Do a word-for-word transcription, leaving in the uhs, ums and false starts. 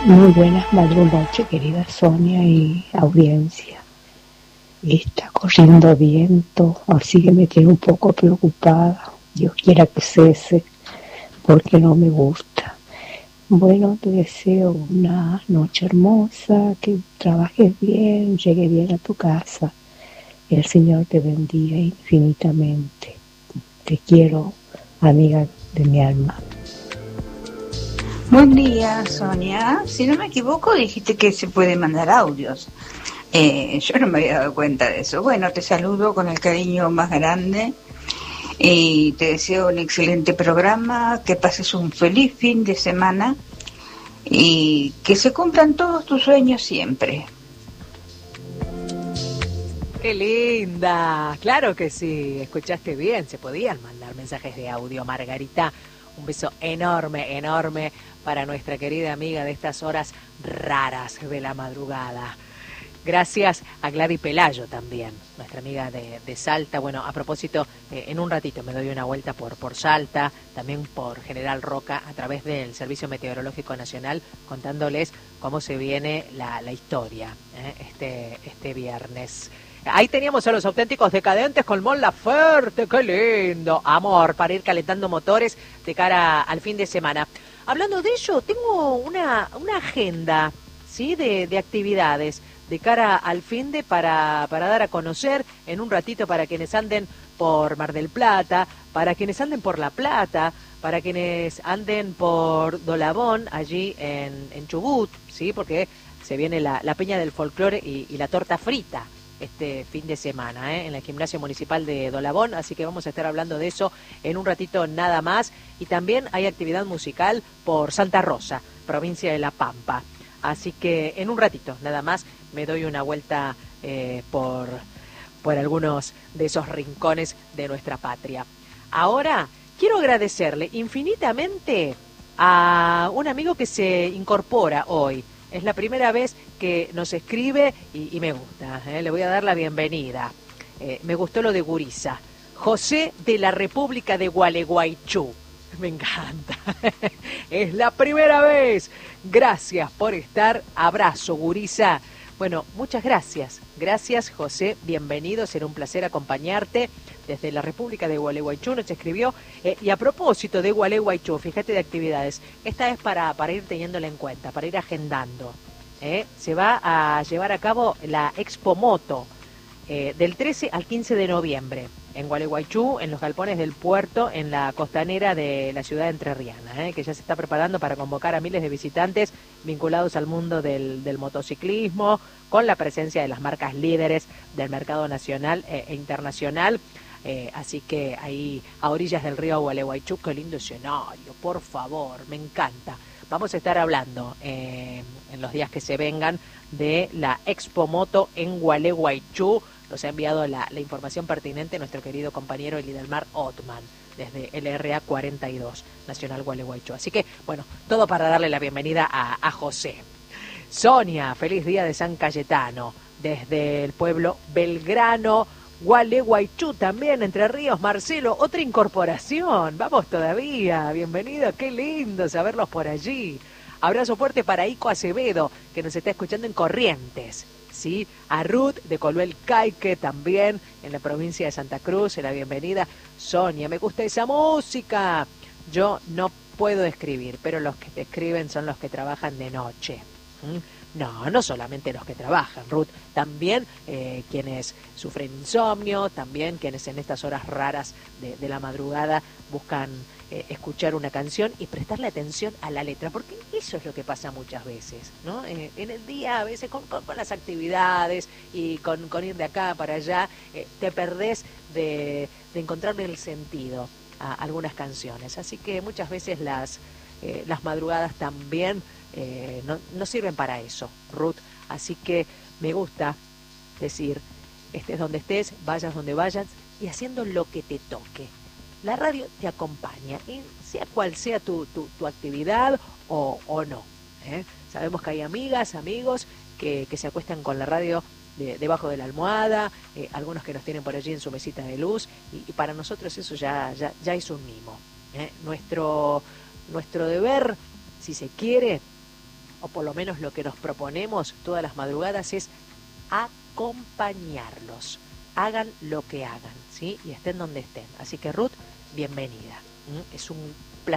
Muy buenas madrugoches, querida Sonia y audiencia. Está corriendo viento, así que me tiene un poco preocupada. Dios quiera que cese, porque no me gusta. Bueno, te deseo una noche hermosa, que trabajes bien, llegue bien a tu casa. El Señor te bendiga infinitamente. Te quiero, amiga de mi alma. Buen día, Sonia. Si no me equivoco, dijiste que se puede mandar audios. Eh, yo no me había dado cuenta de eso. Bueno, te saludo con el cariño más grande y te deseo un excelente programa, que pases un feliz fin de semana y que se cumplan todos tus sueños siempre. ¡Qué linda! Claro que sí, escuchaste bien, se podían mandar mensajes de audio, Margarita. Un beso enorme, enorme para nuestra querida amiga de estas horas raras de la madrugada. Gracias a Gladys Pelayo también, nuestra amiga de, de Salta. Bueno, a propósito, eh, en un ratito me doy una vuelta por, por Salta, también por General Roca, a través del Servicio Meteorológico Nacional, contándoles cómo se viene la, la historia eh, este, este viernes. Ahí teníamos a los auténticos decadentes con Mon Laferte, qué lindo, amor, para ir calentando motores de cara al fin de semana. Hablando de ello, tengo una, una agenda, ¿sí?, de, de actividades de cara al fin de para, para dar a conocer en un ratito para quienes anden por Mar del Plata, para quienes anden por La Plata, para quienes anden por Dolabón, allí en, en Chubut, ¿sí?, porque se viene la, la Peña del Folclore y, y la torta frita este fin de semana, ¿eh?, en el Gimnasio Municipal de Dolabón, así que vamos a estar hablando de eso en un ratito nada más. Y también hay actividad musical por Santa Rosa, provincia de La Pampa, así que en un ratito nada más me doy una vuelta eh, por, por algunos de esos rincones de nuestra patria. Ahora quiero agradecerle infinitamente a un amigo que se incorpora hoy. Es la primera vez que nos escribe y, y me gusta, ¿eh? Le voy a dar la bienvenida. Eh, me gustó lo de Gurisa. José de la República de Gualeguaychú. Me encanta. Es la primera vez. Gracias por estar. Abrazo, Gurisa. Bueno, muchas gracias. Gracias, José. Bienvenido. Será un placer acompañarte desde la República de Gualeguaychú. Nos escribió. Eh, y a propósito de Gualeguaychú, fíjate de actividades. Esta es para, para ir teniéndola en cuenta, para ir agendando. Eh, se va a llevar a cabo la Expo Moto eh, del trece al quince de noviembre en Gualeguaychú, en los galpones del puerto, en la costanera de la ciudad entrerriana, eh, que ya se está preparando para convocar a miles de visitantes vinculados al mundo del, del motociclismo, con la presencia de las marcas líderes del mercado nacional eh, e internacional. Eh, así que ahí a orillas del río Gualeguaychú, qué lindo escenario, por favor, me encanta. Vamos a estar hablando eh, en los días que se vengan de la Expo Moto en Gualeguaychú. Nos ha enviado la, la información pertinente nuestro querido compañero Elidelmar Otman, desde L R A cuarenta y dos, Nacional Gualeguaychú. Así que, bueno, todo para darle la bienvenida a, a José. Sonia, feliz día de San Cayetano, desde el pueblo Belgrano, Gualeguaychú también, Entre Ríos. Marcelo, otra incorporación, vamos todavía, bienvenido, qué lindo saberlos por allí. Abrazo fuerte para Ico Acevedo, que nos está escuchando en Corrientes, ¿sí? A Ruth de Coluel Caique también, en la provincia de Santa Cruz, en la bienvenida. Sonia, me gusta esa música. Yo no puedo escribir, pero los que te escriben son los que trabajan de noche. ¿Mm? No, no solamente los que trabajan, Ruth, también eh, quienes sufren insomnio, también quienes en estas horas raras de, de la madrugada buscan eh, escuchar una canción y prestarle atención a la letra, porque eso es lo que pasa muchas veces, ¿no? Eh, en el día, a veces con, con, con las actividades y con, con ir de acá para allá, eh, te perdés de, de encontrarle el sentido a algunas canciones, así que muchas veces las, eh, las madrugadas también Eh, no, no sirven para eso, Ruth. Así que me gusta decir, estés donde estés, vayas donde vayas y haciendo lo que te toque. La radio te acompaña, y sea cual sea tu, tu, tu actividad o, o no. ¿eh? Sabemos que hay amigas, amigos que, que se acuestan con la radio de, debajo de la almohada, eh, algunos que nos tienen por allí en su mesita de luz, y, y para nosotros eso ya, ya, ya es un mimo. ¿eh? Nuestro, nuestro deber, si se quiere, o por lo menos lo que nos proponemos todas las madrugadas es acompañarlos, hagan lo que hagan, ¿sí? Y estén donde estén. Así que Ruth, bienvenida. ¿Mm? Es un